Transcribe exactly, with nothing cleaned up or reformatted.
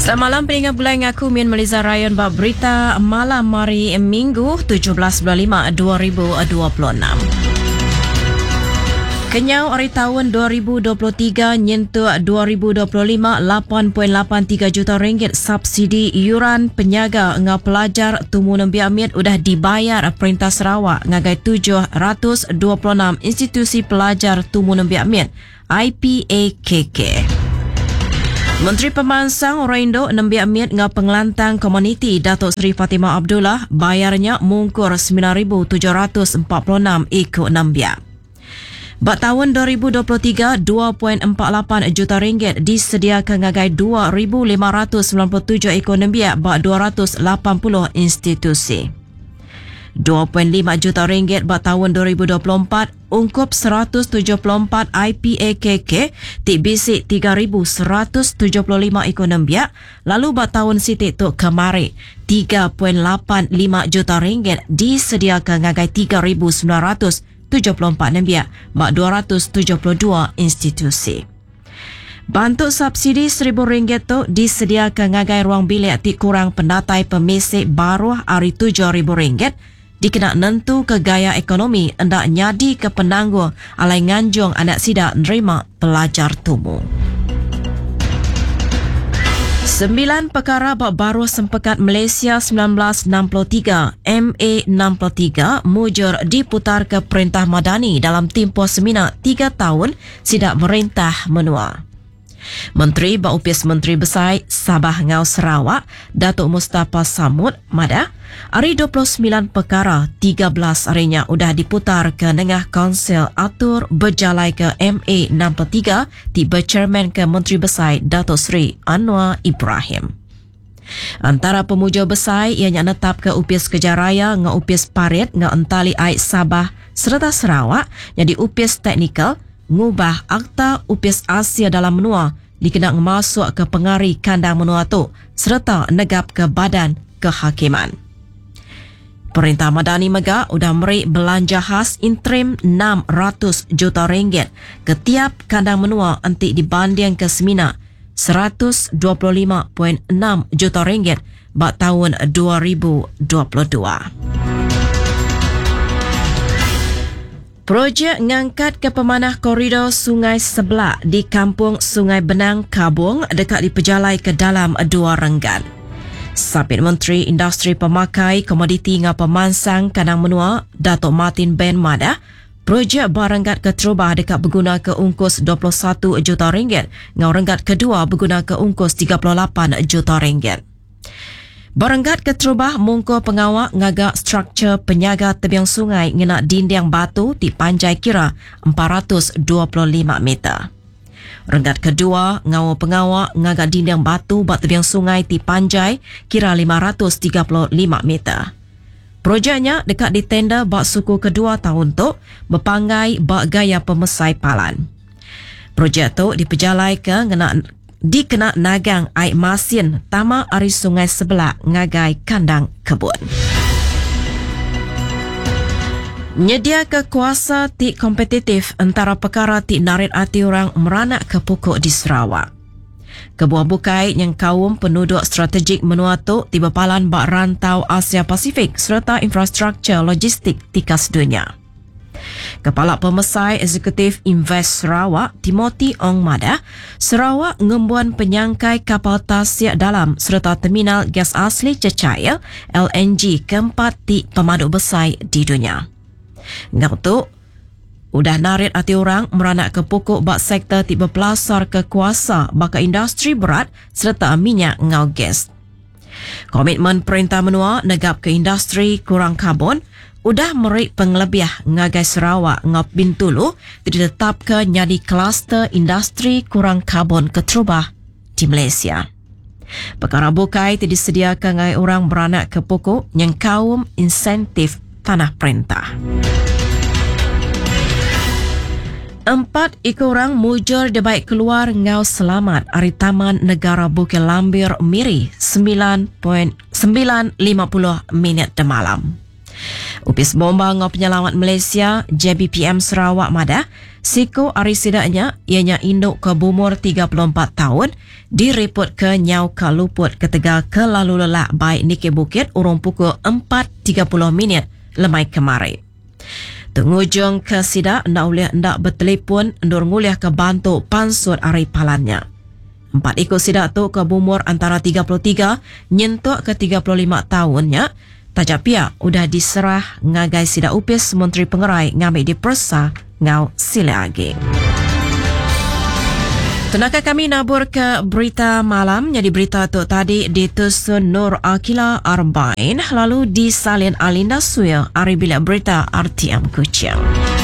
Selamat malam pendengar bulan aku Mian Meliza Ryan bab berita malam hari Minggu tujuh belas bulan lima dua ribu dua puluh enam. Kenyau hari tahun dua ribu dua puluh tiga nyentuh dua ribu dua puluh lima lapan perpuluhan lapan tiga juta ringgit subsidi iuran penyaga ngau pelajar tumu nembi amit udah dibayar Perintah Sarawak ngagai tujuh ratus dua puluh enam institusi pelajar tumu nembi amit I P A K K. Menteri Pemansang Orang Indo nembi amit ngau pengelantang komuniti Datuk Seri Fatimah Abdullah bayarnya mungkur sembilan ribu tujuh ratus empat puluh enam ikut nambia. Bak tahun dua ribu dua puluh tiga, dua perpuluhan empat lapan juta ringgit disediakan ngagai dua ribu lima ratus sembilan puluh tujuh ekor nembia bak dua ratus lapan puluh institusi. dua perpuluhan lima juta ringgit bak tahun dua ribu dua puluh empat ungkup seratus tujuh puluh empat I P A K K tik bisik tiga ribu seratus tujuh puluh lima ekor nembia, lalu bak tahun sitik tuk kemari tiga perpuluhan lapan lima juta ringgit disediakan ngagai tiga ribu sembilan ratus tujuh puluh empat nembia bak dua ratus tujuh puluh dua institusi. Bantuk subsidi seribu ringgit tu disediakan ngagai ruang bilik tik kurang pendatai pemisik baru hari tujuh ribu ringgit dikena nentu ke gaya ekonomi hendak nyadi ke penangguh alai nganjung anak sidak nerima pelajar tumu. Sembilan perkara bab baru sempekat Malaysia sembilan belas enam puluh tiga M A enam puluh tiga mujur diputar ke Perintah Madani dalam tempoh seminar tiga tahun sidak merintah menua. Menteri Baupis Menteri Besar Sabah Ngau Sarawak Datuk Mustafa Samud Mada hari dua puluh sembilan perkara tiga belas harinya udah diputar ke Nengah Kaunsil atur berjalai ke M A enam puluh tiga di bercerman ke Menteri Besar Datuk Seri Anwar Ibrahim. Antara pemuja besar ianya netap ke Upis Kejaraya ngau Upis Parit ngau Entali Air Sabah serta Sarawak jadi Upis Teknikal ngubah Akta Upis Asia dalam menua dikena masuk ke pengari kandang menua tu serta negap ke Badan Kehakiman. Perintah Madani Mega udah meri belanja khas interim enam ratus juta ringgit ke tiap kandang menua antik dibanding ke semina seratus dua puluh lima perpuluhan enam juta ringgit bak tahun dua ribu dua puluh dua. Projek ngangkat ke pemanah koridor Sungai Sebelah di Kampung Sungai Benang Kabung dekat diperjalai ke dalam dua renggan. Sabit Menteri Industri Pemakai Komoditi ngau Pemansang Kanang Menua Datuk Martin Ben Mada projek baranggat ke terubah dekat berguna ke ungkus dua puluh satu juta ringgit ngau renggat kedua berguna ke ungkus tiga puluh lapan juta ringgit. Baranggat ke terubah mungko pengawak ngagak struktur penyaga tebiang sungai ngena dinding batu di panjai kira empat ratus dua puluh lima meter. Renggat kedua ngau pengawak ngagak dinding batu bak tebiang sungai di panjai kira lima ratus tiga puluh lima meter. Projeknya dekat di tenda bak suku kedua tahun tu berpanggai bak gaya pemesai palan. Projek tu diperjalai ke ngena dikena nagang air masin tama ari Sungai Sebelah ngagai kandang kebun. Nyedia ke kuasa ti kompetitif antara perkara ti narit hati orang meranak ke pokok di Sarawak. Kebuah bukai yang kaum penduduk strategik menua tu tiba palan bak rantau Asia Pasifik serta infrastruktur logistik tikas dunia. Kepala Pemesai Eksekutif Invest Sarawak, Timothy Ong Mada, Sarawak ngembuan penyangkai kapal tasik dalam serta terminal gas asli cecair L N G keempat di pemaduk besar di dunia. Ngau tu, udah narit hati orang meranak ke pokok bak sektor tiba pelasar ke kuasa baka industri berat serta minyak ngau gas. Komitmen Perintah Menua negap ke industri kurang karbon udah meri penglebiah ngagai Sarawak ngau Bintulu ditetapkan nyadi kluster industri kurang karbon keterubah di Malaysia. Perkara bukai disediakan ngagai orang beranak ke pokok yang kaum insentif tanah perintah. Empat ekor orang mujur dibaik keluar ngau selamat dari Taman Negara Bukit Lambir Miri sembilan lima puluh minit de malam. Upis bomba ngau penyelamat Malaysia J B P M Sarawak Madah, Siko ari sidaknya ianya induk ke bumur tiga puluh empat tahun direport ke nyau ke luput ketika ke lalu lelak baik Nike Bukit urung pukul empat tiga puluh minit lemai kemarin. Tengujung ke sidak ndak boleh ndak bertelefon ndur nguliah ke bantu pansut ari palannya. Empat ikut sidak tu ke bumur antara tiga puluh tiga nyentuk ke tiga puluh lima tahunnya. Tajak pia udah diserah ngagai sidak upis Menteri Pengerai ngambil dipersa ngau sila agi. Tenaga kami nabur ke berita malam. Jadi berita tu tadi ditusun Nur Akila Arba'in lalu disalin Alinda Suya ari bila berita R T M Kuching.